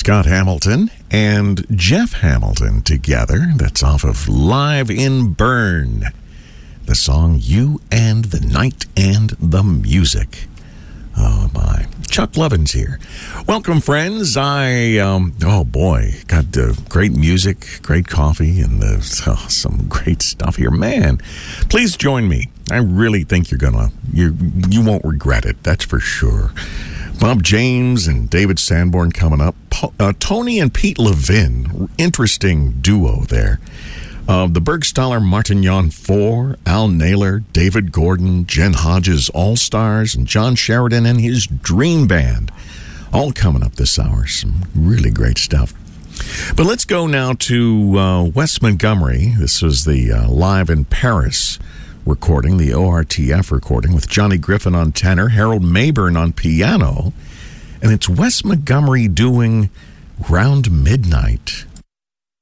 Scott Hamilton and Jeff Hamilton together. That's off of Live in Bern. The song You and the Night and the Music. Oh, my. Chuck Lovins here. Welcome, friends. Oh boy, got great music, great coffee, and some great stuff here. Man, please join me. I really think you won't regret it. That's for sure. Bob James and David Sanborn coming up. Tony and Pete Levin, interesting duo there. The Bergstaller Martignon 4, Al Naylor, David Gordon, Jen Hodges All-Stars, and John Sheridan and his Dream Band. All coming up this hour. Some really great stuff. But let's go now to Wes Montgomery. This was the Live in Paris recording, the ORTF recording, with Johnny Griffin on tenor, Harold Mayburn on piano. And it's Wes Montgomery doing Round Midnight.